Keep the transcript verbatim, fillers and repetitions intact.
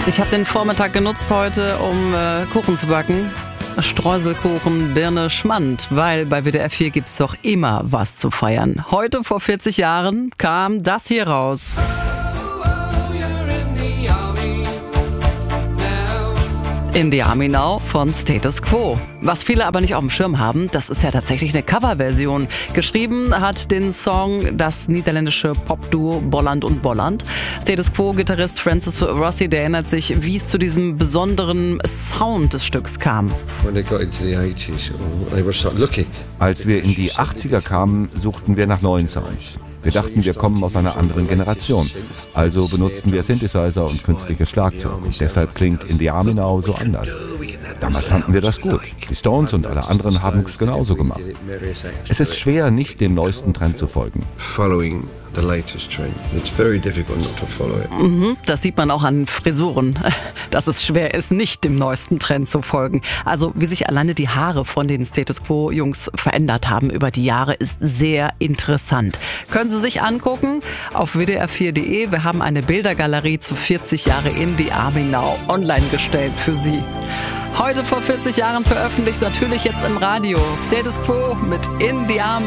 Ich habe den Vormittag genutzt heute, um äh, Kuchen zu backen. Streuselkuchen, Birne, Schmand, weil bei W D R vier gibt's doch immer was zu feiern. Heute vor vierzig Jahren kam das hier raus. In the Army Now von Status Quo. Was viele aber nicht auf dem Schirm haben, das ist ja tatsächlich eine Coverversion. Geschrieben hat den Song das niederländische Popduo Bolland und Bolland. Status Quo-Gitarrist Francis Rossi, der erinnert sich, wie es zu diesem besonderen Sound des Stücks kam. Als wir in die achtziger kamen, suchten wir nach neuen Sounds. Wir dachten, wir kommen aus einer anderen Generation. Also benutzten wir Synthesizer und künstliches Schlagzeug. Und deshalb klingt In the Army Now so anders. Damals fanden wir das gut. Die Stones und alle anderen haben es genauso gemacht. Es ist schwer, nicht dem neuesten Trend zu folgen. Mhm, das sieht man auch an Frisuren, dass es schwer ist, nicht dem neuesten Trend zu folgen. Also wie sich alleine die Haare von den Status Quo-Jungs verändert haben über die Jahre, ist sehr interessant. Können Sie sich angucken auf w d r vier punkt de. Wir haben eine Bildergalerie zu vierzig Jahre In the Army Now online gestellt für Sie. Heute vor vierzig Jahren veröffentlicht, natürlich jetzt im Radio. Status Quo mit In the Army.